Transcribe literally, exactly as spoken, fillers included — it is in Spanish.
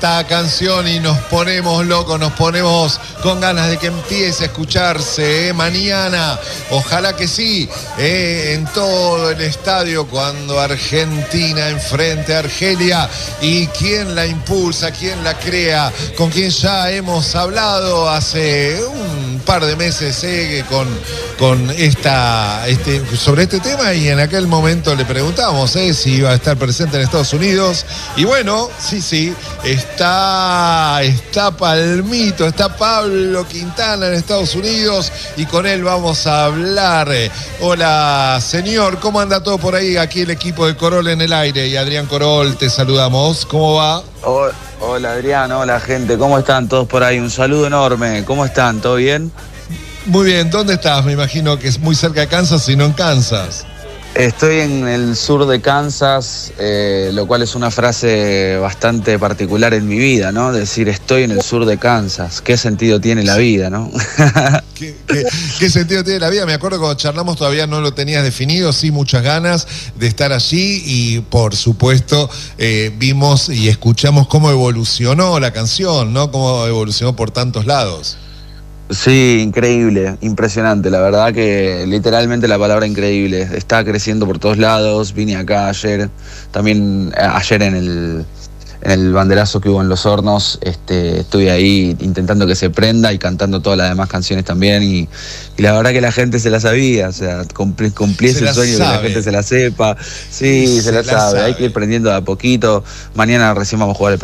Esta canción y nos ponemos locos, nos ponemos con ganas de que empiece a escucharse ¿eh? Mañana, ojalá que sí, ¿eh? En todo el estadio cuando Argentina enfrente a Argelia. ¿Y quién la impulsa, quién la crea? Con quien ya hemos hablado hace un par de meses ¿eh? con, con esta, este, sobre este tema, y en aquel momento le preguntamos ¿eh? si iba a estar presente en Estados Unidos. Y bueno, sí, sí, Está, está Palmito, está Pablo Quintana en Estados Unidos y con él vamos a hablar. Hola, señor, ¿cómo anda todo por ahí? Aquí el equipo de Corol en el aire y Adrián Corol, te saludamos. ¿Cómo va? Hola, hola Adrián, hola gente, ¿cómo están todos por ahí? Un saludo enorme, ¿cómo están? ¿Todo bien? Muy bien, ¿dónde estás? Me imagino que es muy cerca de Kansas, si no en Kansas. Estoy en el sur de Kansas, eh, lo cual es una frase bastante particular en mi vida, ¿no? Decir, estoy en el sur de Kansas. ¿Qué sentido tiene la vida, no? ¿Qué, qué, ¿Qué sentido tiene la vida? Me acuerdo cuando charlamos todavía no lo tenías definido, sí, muchas ganas de estar allí y por supuesto eh, vimos y escuchamos cómo evolucionó la canción, ¿no? Cómo evolucionó por tantos lados. Sí, increíble, impresionante, la verdad que literalmente la palabra increíble, está creciendo por todos lados. Vine acá ayer, también ayer en el, en el banderazo que hubo en Los Hornos, este, estuve ahí intentando que se prenda y cantando todas las demás canciones también, y, y la verdad que la gente se la sabía, o sea, cumplí, cumplí ese sueño de que la gente se la sepa, sí, se, se la, la sabe. sabe, hay que ir prendiendo de a poquito. Mañana recién vamos a jugar el